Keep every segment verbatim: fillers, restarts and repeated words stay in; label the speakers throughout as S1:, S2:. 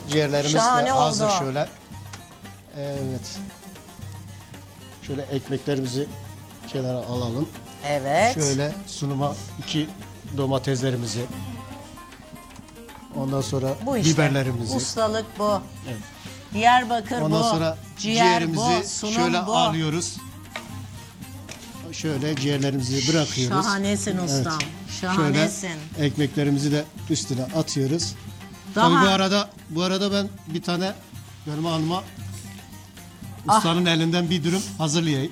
S1: Ciğerlerimiz
S2: Şahane
S1: de hazır
S2: oldu.
S1: şöyle. Evet. Şöyle ekmeklerimizi kenara alalım.
S2: Evet.
S1: Şöyle sunuma iki domateslerimizi. Ondan sonra
S2: Bu işte.
S1: biberlerimizi.
S2: Ustalık bu.
S1: Evet.
S2: Diyarbakır
S1: Ondan
S2: bu.
S1: sonra
S2: Ciğer
S1: ciğerimizi
S2: bu. Sunum
S1: şöyle
S2: bu.
S1: alıyoruz. Şöyle ciğerlerimizi bırakıyoruz.
S2: Şahanesin ustam.
S1: Şöyle
S2: Şahanesin.
S1: ekmeklerimizi de üstüne atıyoruz.
S2: Daha-
S1: Tabii bu arada bu arada ben bir tane Gönül Hanım'a
S2: Ah.
S1: ustanın elinden bir dürüm hazırlayayım.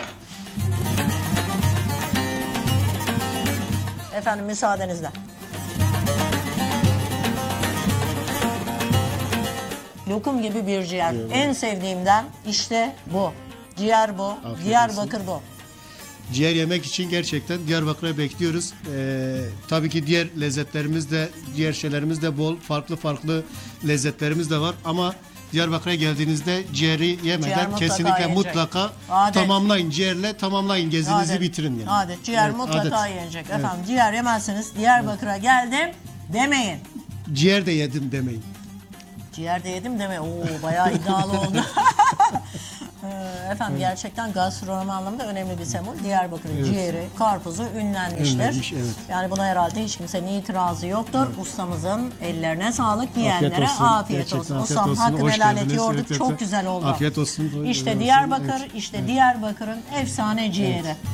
S2: Efendim müsaadenizle. Lokum gibi bir ciğer.
S1: Evet.
S2: En sevdiğimden işte bu. Ciğer bu.
S1: Afiyet
S2: Diyarbakır bu.
S1: Ciğer yemek için gerçekten Diyarbakır'a bekliyoruz. Ee, tabii ki diğer lezzetlerimiz de, diğer şeylerimiz de bol, farklı farklı lezzetlerimiz de var. Ama Diyarbakır'a geldiğinizde ciğeri yemeden
S2: Ciğer mutlaka
S1: kesinlikle
S2: yenecek.
S1: mutlaka
S2: Adet.
S1: tamamlayın. Ciğerle tamamlayın, gezinizi
S2: Adet.
S1: bitirin yani.
S2: Adet. Ciğer
S1: Evet,
S2: mutlaka
S1: adet.
S2: yenecek.
S1: Evet.
S2: Efendim ciğer yemezseniz Diyarbakır'a geldim demeyin.
S1: Ciğer de yedim demeyin.
S2: Ciğer de yedim deme. Oo bayağı iddialı oldu. Ee, Efendim gerçekten gastronomi anlamında önemli bir sembol. Diyarbakır'ın
S1: Evet.
S2: ciğeri, karpuzu ünlenmiştir.
S1: Ünlenmiş, evet.
S2: Yani buna herhalde hiç kimsenin itirazı yoktur. Ustamızın ellerine sağlık, yiyenlere
S1: olsun.
S2: afiyet
S1: Gerçekten
S2: olsun.
S1: afiyet
S2: Ustam
S1: olsun.
S2: hakkını
S1: Hoş
S2: helal
S1: geldiniz.
S2: ediyorduk.
S1: Evet,
S2: Çok
S1: evet.
S2: güzel oldu.
S1: Afiyet olsun.
S2: İşte
S1: Evet.
S2: Diyarbakır,
S1: Evet.
S2: işte Diyarbakır'ın efsane ciğeri.